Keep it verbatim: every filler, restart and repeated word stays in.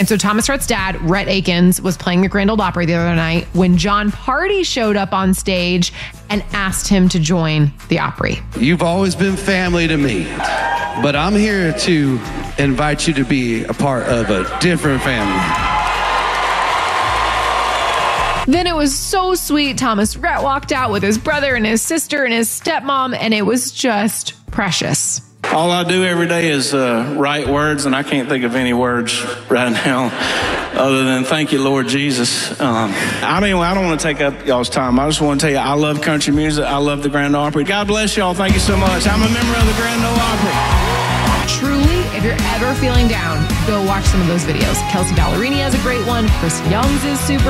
And so Thomas Rhett's dad, Rhett Akins, was playing the Grand Ole Opry the other night when John Party showed up on stage and asked him to join the Opry. You've always been family to me, but I'm here to invite you to be a part of a different family. Then it was so sweet. Thomas Rhett walked out with his brother and his sister and his stepmom, and it was just precious. All I do every day is uh, write words, and I can't think of any words right now other than thank you, Lord Jesus. Um, I mean, I don't want to take up y'all's time. I just want to tell you, I love country music. I love the Grand Ole Opry. God bless y'all. Thank you so much. I'm a member of the Grand Ole Opry. Truly, if you're ever feeling down, go watch some of those videos. Kelsey Ballerini has a great one. Chris Young's is super